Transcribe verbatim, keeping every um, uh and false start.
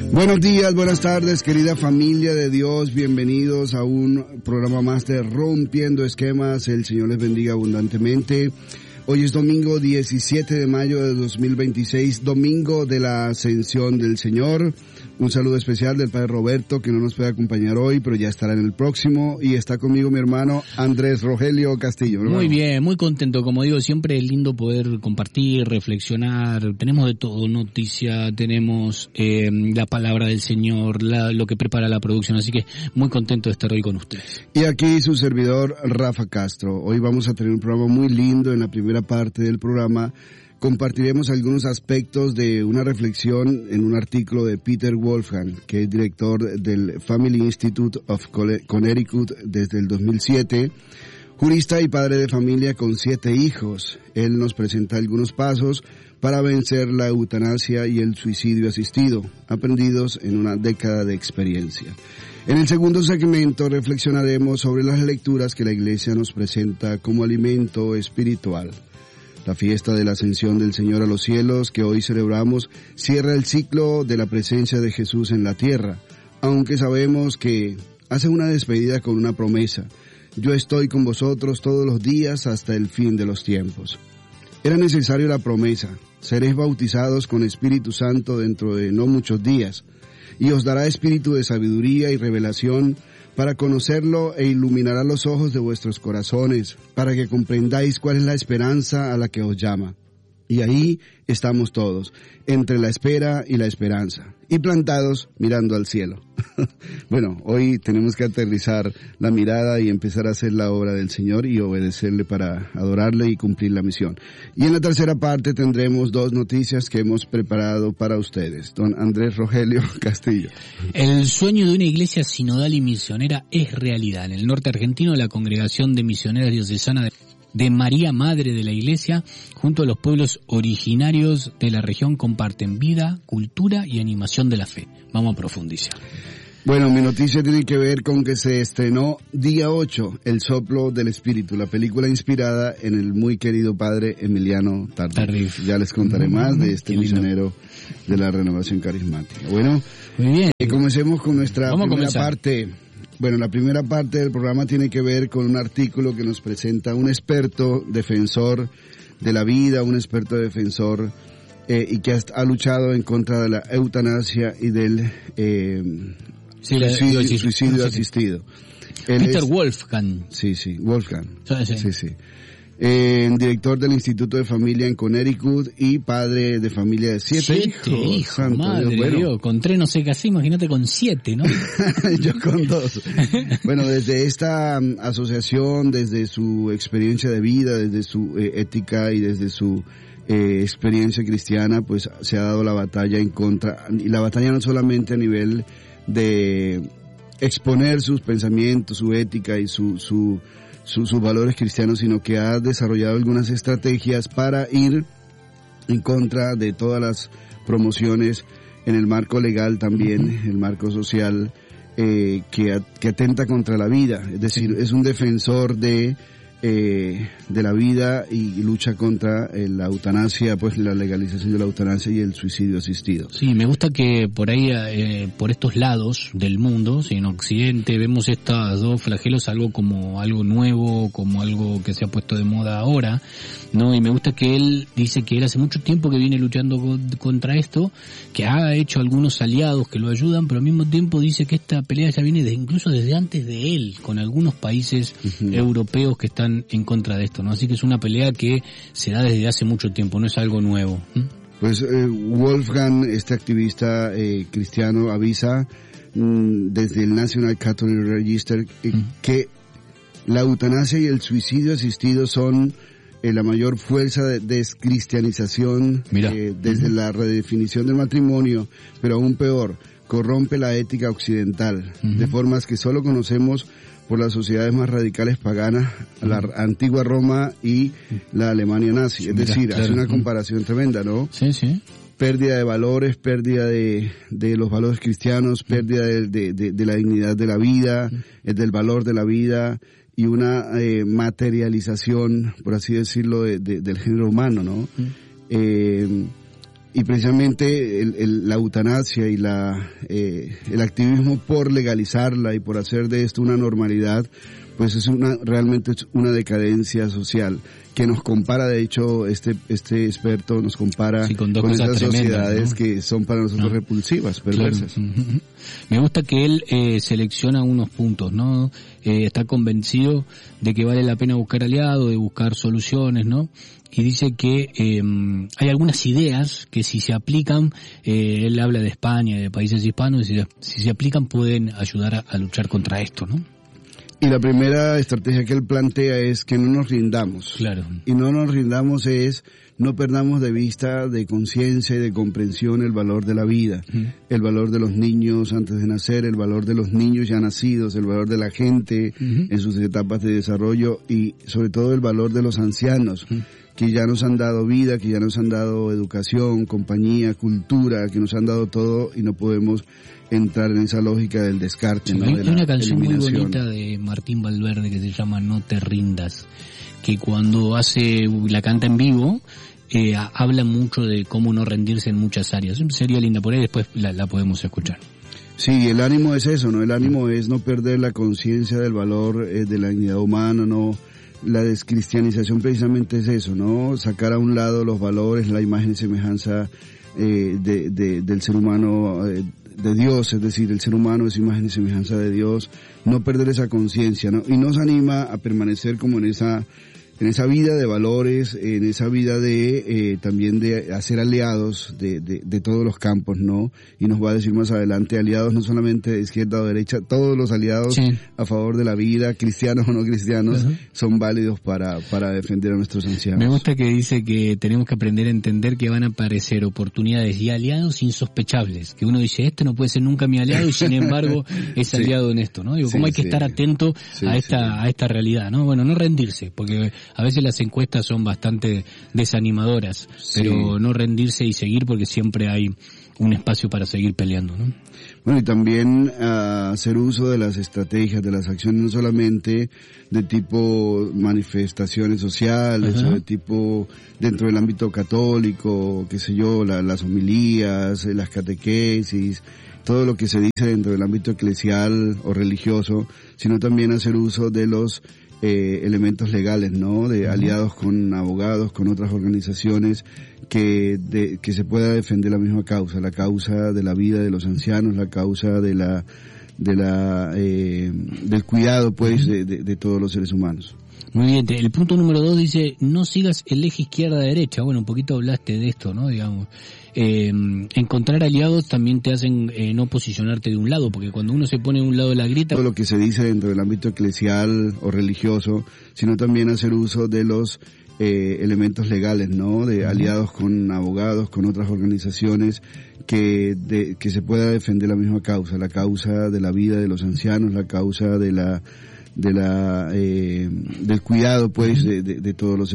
Buenos días, buenas tardes, querida familia de Dios, bienvenidos a un programa más de Rompiendo Esquemas. El Señor les bendiga abundantemente. Hoy es domingo diecisiete de mayo de dos mil veintiséis, domingo de la Ascensión del Señor. Un saludo especial del Padre Roberto, que no nos puede acompañar hoy, pero ya estará en el próximo. Y está conmigo mi hermano Andrés Rogelio Castillo. Hermano. Muy bien, muy contento. Como digo, siempre es lindo poder compartir, reflexionar. Tenemos de todo, noticia, tenemos eh, la palabra del Señor, la, lo que prepara la producción. Así que muy contento de estar hoy con ustedes. Y aquí su servidor, Rafa Castro. Hoy vamos a tener un programa muy lindo. En la primera parte del programa compartiremos algunos aspectos de una reflexión en un artículo de Peter Wolfgang, que es director del Family Institute of Connecticut desde el dos mil siete, jurista y padre de familia con siete hijos. Él nos presenta algunos pasos para vencer la eutanasia y el suicidio asistido, aprendidos en una década de experiencia. En el segundo segmento reflexionaremos sobre las lecturas que la Iglesia nos presenta como alimento espiritual. La fiesta de la Ascensión del Señor a los cielos que hoy celebramos cierra el ciclo de la presencia de Jesús en la tierra, aunque sabemos que hace una despedida con una promesa: yo estoy con vosotros todos los días hasta el fin de los tiempos. Era necesario la promesa: seréis bautizados con Espíritu Santo dentro de no muchos días, y os dará espíritu de sabiduría y revelación para conocerlo, e iluminará los ojos de vuestros corazones, para que comprendáis cuál es la esperanza a la que os llama. Y ahí estamos todos, entre la espera y la esperanza, y plantados mirando al cielo. Bueno, hoy tenemos que aterrizar la mirada y empezar a hacer la obra del Señor y obedecerle para adorarle y cumplir la misión. Y en la tercera parte tendremos dos noticias que hemos preparado para ustedes. Don Andrés Rogelio Castillo. El sueño de una iglesia sinodal y misionera es realidad. En el norte argentino, la Congregación de Misioneras Diocesana de de María Madre de la Iglesia, junto a los pueblos originarios de la región, comparten vida, cultura y animación de la fe. Vamos a profundizar. Bueno, mi noticia tiene que ver con que se estrenó día ocho, El Soplo del Espíritu, la película inspirada en el muy querido padre Emiliano Tardif. Tardif. Ya les contaré más de este misionero de la renovación carismática. Bueno, muy bien. Eh, comencemos con nuestra Vamos primera parte. Bueno, la primera parte del programa tiene que ver con un artículo que nos presenta un experto defensor de la vida, un experto defensor eh, y que ha, ha luchado en contra de la eutanasia y del eh, sí, suicidio, sí, suicidio sí, asistido. Sí. Peter es, Wolfgang. Sí, sí, Wolfgang. Sí, sí. sí, sí. Eh, director del Instituto de Familia en Connecticut y padre de familia de siete, siete hijos. hijos, Santo madre Dios, bueno. Dios, con tres no sé qué hacer, imagínate con siete, ¿no? Yo con dos. Bueno, desde esta um, asociación, desde su experiencia de vida, desde su eh, ética y desde su eh, experiencia cristiana, pues se ha dado la batalla en contra, y la batalla no solamente a nivel de exponer sus pensamientos, su ética y su, su Sus, sus valores cristianos, sino que ha desarrollado algunas estrategias para ir en contra de todas las promociones en el marco legal también, el marco social, eh, que, que atenta contra la vida. Es decir, es un defensor de eh, de la vida y, y lucha contra eh, la eutanasia, pues la legalización de la eutanasia y el suicidio asistido. Sí, me gusta que por ahí, eh, por estos lados del mundo, si en Occidente vemos estos dos flagelos algo como algo nuevo, como algo que se ha puesto de moda ahora, ¿no? Y me gusta que él dice que él hace mucho tiempo que viene luchando contra esto, que ha hecho algunos aliados que lo ayudan, pero al mismo tiempo dice que esta pelea ya viene de, incluso desde antes de él, con algunos países uh-huh. europeos que están en contra de esto, ¿no? Así que es una pelea que se da desde hace mucho tiempo, no es algo nuevo. ¿Mm? Pues eh, Wolfgang, este activista eh, cristiano, avisa mm, desde el National Catholic Register eh, ¿Mm? que la eutanasia y el suicidio asistido son eh, la mayor fuerza de descristianización eh, desde uh-huh. la redefinición del matrimonio, pero aún peor, corrompe la ética occidental, uh-huh. de formas que solo conocemos por las sociedades más radicales paganas, la antigua Roma y la Alemania nazi. Es Mira, decir, claro. hace una comparación tremenda, ¿no? Sí, sí. Pérdida de valores, pérdida de, de los valores cristianos, pérdida de, de, de, de la dignidad de la vida, del valor de la vida y una eh, materialización, por así decirlo, de, de, del género humano, ¿no? Eh, y precisamente el, el, la eutanasia y la eh, el activismo por legalizarla y por hacer de esto una normalidad, pues es una realmente es una decadencia social que nos compara, de hecho, este este experto nos compara sí, con, con esas sociedades, ¿no?, ¿no?, que son para nosotros, ¿no?, repulsivas, perversas. Claro. Me gusta que él eh, selecciona unos puntos, ¿no? Eh, está convencido de que vale la pena buscar aliados, de buscar soluciones, ¿no? Y dice que eh, hay algunas ideas que si se aplican, eh, él habla de España y de países hispanos, y si, si se aplican pueden ayudar a, a luchar contra esto, ¿no? Y la primera estrategia que él plantea es que no nos rindamos. Claro. Y no nos rindamos es, no perdamos de vista, de conciencia y de comprensión el valor de la vida, uh-huh. el valor de los niños antes de nacer, el valor de los niños ya nacidos, el valor de la gente uh-huh. en sus etapas de desarrollo y sobre todo el valor de los ancianos. Uh-huh. que ya nos han dado vida, que ya nos han dado educación, compañía, cultura, que nos han dado todo y no podemos entrar en esa lógica del descarte. Sí, ¿no? Hay, de hay una canción muy eliminación. bonita de Martín Valverde que se llama No te rindas, que cuando hace la canta en vivo eh, habla mucho de cómo no rendirse en muchas áreas. Sería linda, por ahí después la, la podemos escuchar. Sí, el ánimo es eso, ¿no? El ánimo es no perder la conciencia del valor eh, de la dignidad humana, no. La descristianización precisamente es eso, ¿no? Sacar a un lado los valores, la imagen y semejanza eh, de, de, del ser humano, eh, de Dios, es decir, el ser humano es imagen y semejanza de Dios, no perder esa conciencia, ¿no? Y nos anima a permanecer como en esa en esa vida de valores, en esa vida de eh, también de hacer aliados de, de, de todos los campos, ¿no? Y nos va a decir más adelante, aliados no solamente de izquierda o derecha, todos los aliados sí. a favor de la vida, cristianos o no cristianos, uh-huh. son válidos para, para defender a nuestros ancianos. Me gusta que dice que tenemos que aprender a entender que van a aparecer oportunidades y aliados insospechables, que uno dice, este no puede ser nunca mi aliado y sin embargo es sí. aliado en esto, ¿no? Digo, ¿cómo sí, hay que sí. estar atento sí, a esta, sí. a esta realidad, ¿no? Bueno, no rendirse, porque a veces las encuestas son bastante desanimadoras, sí. pero no rendirse y seguir porque siempre hay un espacio para seguir peleando, ¿no? Bueno, y también uh, hacer uso de las estrategias, de las acciones, no solamente de tipo manifestaciones sociales, uh-huh. o de tipo dentro del ámbito católico, qué sé yo, la, las homilías, las catequesis, todo lo que se dice dentro del ámbito eclesial o religioso, sino también hacer uso de los Eh, elementos legales, ¿no? De aliados con abogados, con otras organizaciones que de, que se pueda defender la misma causa, la causa de la vida de los ancianos, la causa de la de la eh, del cuidado, pues, de, de, de todos los seres humanos. Muy bien, el punto número dos dice, no sigas el eje izquierda-derecha. Bueno, un poquito hablaste de esto, ¿no? Digamos, eh, encontrar aliados también te hacen eh, no posicionarte de un lado, porque cuando uno se pone de un lado de la grieta... Todo lo que se dice dentro del ámbito eclesial o religioso, sino también hacer uso de los eh, elementos legales, ¿no? De aliados con abogados, con otras organizaciones que de, que se pueda defender la misma causa, la causa de la vida de los ancianos, la causa de la de la eh, del cuidado, pues, de, de, de todos los